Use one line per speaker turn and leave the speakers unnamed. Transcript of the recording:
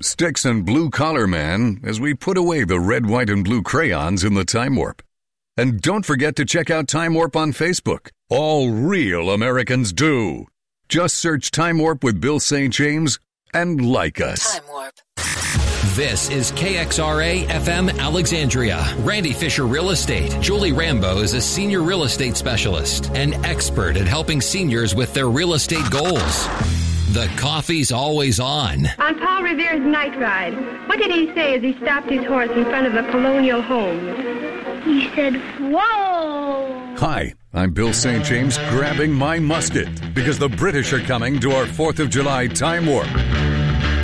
Sticks and blue-collar man as we put away the red, white, and blue crayons in the Time Warp. And don't forget to check out Time Warp on Facebook. All real Americans do. Just search Time Warp with Bill St. James and like us.
Time Warp.
This is KXRA FM Alexandria. Randy Fisher Real Estate. Julie Rambo is a senior real estate specialist and expert at helping seniors with their real estate goals. The coffee's always on.
On Paul Revere's night ride, what did he say as he stopped his horse in front of the Colonial Homes?
He said, "Whoa!"
Hi, I'm Bill St. James grabbing my musket because the British are coming to our 4th of July Time Warp.